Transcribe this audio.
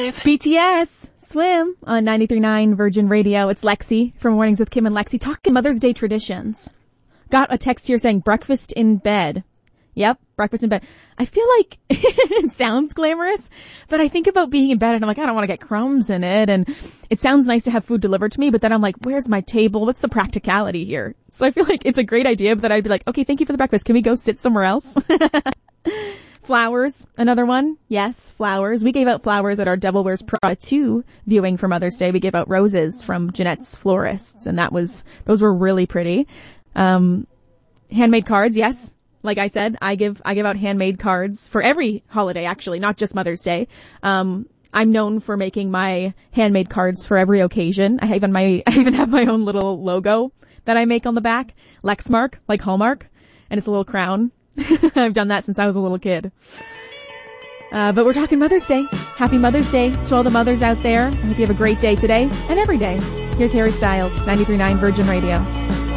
BTS, Slim on 93.9 Virgin Radio. It's Lexi from Mornings with Kim and Lexi talking Mother's Day traditions. Got a text here saying breakfast in bed. Yep, breakfast in bed. I feel like it sounds glamorous, but I think about being in bed and I'm like, I don't want to get crumbs in it. And it sounds nice to have food delivered to me, but then I'm like, where's my table? What's the practicality here? So I feel like it's a great idea, but I'd be like, okay, thank you for the breakfast. Can we go sit somewhere else? Flowers, another one. Yes, flowers. We gave out flowers at our Devil Wears Prada 2 viewing for Mother's Day. We gave out roses from Jeanette's Florists, and those were really pretty. Handmade cards, yes. Like I said, I give out handmade cards for every holiday, actually, not just Mother's Day. I'm known for making my handmade cards for every occasion. I even have my own little logo that I make on the back, Lexmark, like Hallmark, and it's a little crown. I've done that since I was a little kid. But we're talking Mother's Day. Happy Mother's Day to all the mothers out there. I hope you have a great day today and every day. Here's Harry Styles, 93.9 Virgin Radio.